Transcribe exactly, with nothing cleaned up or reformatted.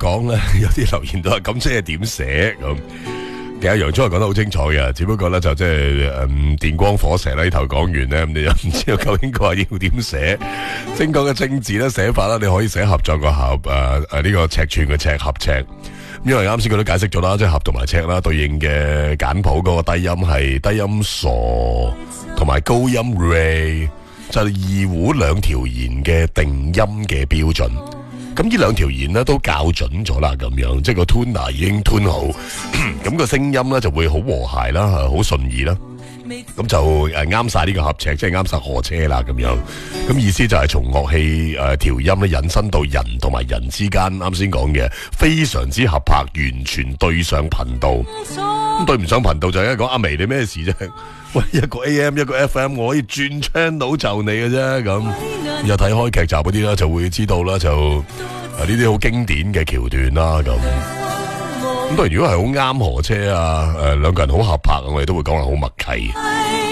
講咧，有啲留言都係咁，即係點寫咁？其實楊聰係講得好清楚嘅，只不過咧就即係誒電光火石呢頭講完咧，咁你又唔知道究竟佢話要點寫。正確嘅正字咧寫法啦，你可以寫合作個合誒誒呢個尺寸嘅尺合尺。因為啱先佢都解釋咗啦，即係合同埋尺啦，對應嘅簡譜嗰個低音係低音傻，同埋高音 re， 就係二胡兩條弦嘅定音嘅標準。咁呢兩條弦咧都校準咗啦，咁樣即係個 tuner 已經 tune 好，咁個聲音咧就會好和諧啦，好順意啦。咁就誒啱晒呢個合尺，即係啱晒河車啦咁樣。咁意思就係從樂器誒調音咧引申到人同埋人之間，啱先講嘅非常之合拍，完全對上頻道。咁對唔上頻道就係講阿眉你咩事啫？喂，一個 A M 一個 F M 我可以轉 channel 就你嘅啫。咁有睇開劇集嗰啲啦，就會知道啦，就誒呢啲好經典嘅橋段啦咁。咁當然如果係好啱河車啊，誒、呃、兩個人好合拍，我哋都會講係好默契。